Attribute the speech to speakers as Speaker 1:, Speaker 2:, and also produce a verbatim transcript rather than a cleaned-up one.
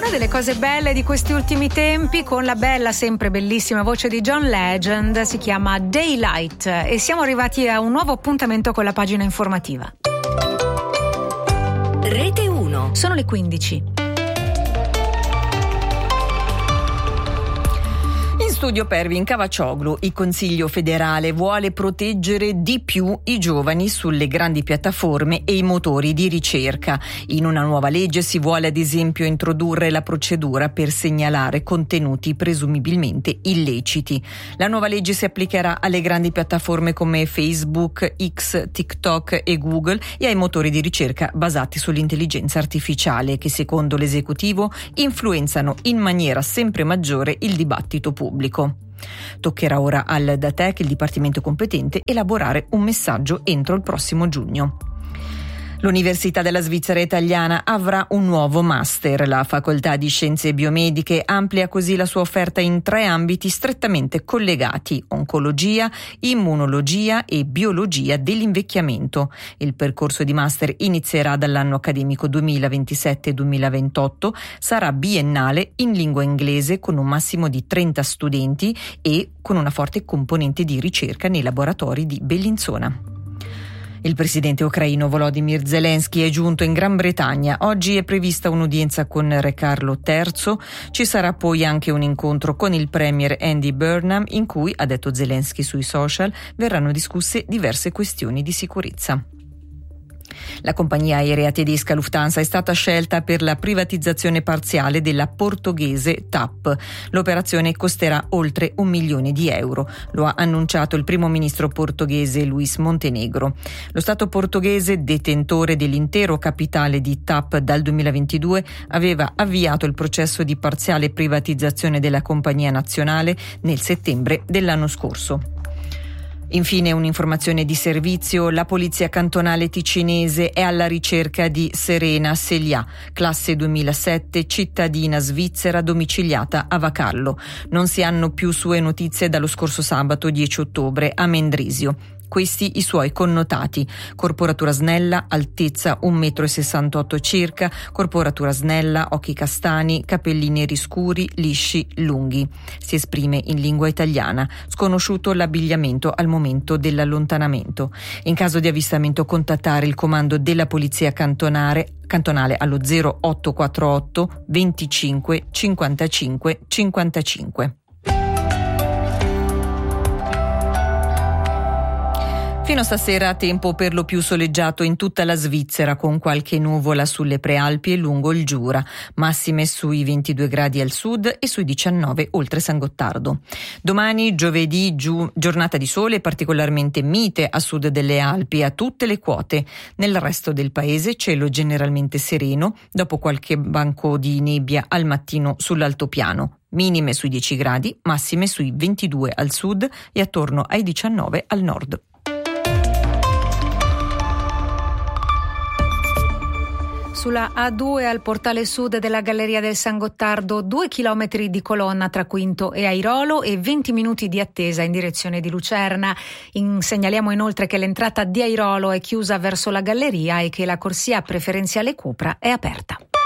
Speaker 1: Una delle cose belle di questi ultimi tempi, con la bella, sempre bellissima voce di John Legend, si chiama Daylight, e siamo arrivati a un nuovo appuntamento con la pagina informativa.
Speaker 2: Rete uno.
Speaker 1: Sono le quindici.
Speaker 3: In studio Pervin Cavaccioglu, il Consiglio federale vuole proteggere di più i giovani sulle grandi piattaforme e i motori di ricerca. In una nuova legge si vuole ad esempio introdurre la procedura per segnalare contenuti presumibilmente illeciti. La nuova legge si applicherà alle grandi piattaforme come Facebook, X, TikTok e Google e ai motori di ricerca basati sull'intelligenza artificiale che, secondo l'esecutivo, influenzano in maniera sempre maggiore il dibattito pubblico. Toccherà ora al DATEC, il dipartimento competente, elaborare un messaggio entro il prossimo giugno. L'Università della Svizzera Italiana avrà un nuovo master. La Facoltà di Scienze Biomediche amplia così la sua offerta in tre ambiti strettamente collegati: oncologia, immunologia e biologia dell'invecchiamento. Il percorso di master inizierà dall'anno accademico duemilaventisette duemilaventotto, sarà biennale, in lingua inglese, con un massimo di trenta studenti e con una forte componente di ricerca nei laboratori di Bellinzona. Il presidente ucraino Volodymyr Zelensky è giunto in Gran Bretagna. Oggi è prevista un'udienza con Re Carlo terzo. Ci sarà poi anche un incontro con il premier Andy Burnham, in cui, ha detto Zelensky sui social, verranno discusse diverse questioni di sicurezza. La compagnia aerea tedesca Lufthansa è stata scelta per la privatizzazione parziale della portoghese T A P. L'operazione costerà oltre un milione di euro. Lo ha annunciato il primo ministro portoghese Luís Montenegro. Lo Stato portoghese, detentore dell'intero capitale di T A P dal duemilaventidue, aveva avviato il processo di parziale privatizzazione della compagnia nazionale nel settembre dell'anno scorso. Infine un'informazione di servizio: la polizia cantonale ticinese è alla ricerca di Serena Celià, classe duemilasette, cittadina svizzera domiciliata a Vacallo. Non si hanno più sue notizie dallo scorso sabato dieci ottobre a Mendrisio. Questi i suoi connotati: corporatura snella, altezza un metro e sessantotto circa, corporatura snella, occhi castani, capelli neri scuri, lisci, lunghi. Si esprime in lingua italiana. Sconosciuto l'abbigliamento al momento dell'allontanamento. In caso di avvistamento contattare il comando della polizia cantonale, cantonale allo zero otto quattro otto venticinque cinquantacinque cinquantacinque. Fino a stasera tempo per lo più soleggiato in tutta la Svizzera, con qualche nuvola sulle prealpi e lungo il Giura, massime sui ventidue gradi al sud e sui diciannove oltre San Gottardo. Domani, giovedì, giu, giornata di sole particolarmente mite a sud delle Alpi a tutte le quote. Nel resto del paese cielo generalmente sereno, dopo qualche banco di nebbia al mattino sull'altopiano. Minime sui dieci gradi, massime sui ventidue al sud e attorno ai diciannove al nord.
Speaker 1: Sulla A due al portale sud della Galleria del San Gottardo, due chilometri di colonna tra Quinto e Airolo e venti minuti di attesa in direzione di Lucerna. In, segnaliamo inoltre che l'entrata di Airolo è chiusa verso la galleria e che la corsia preferenziale Cupra è aperta.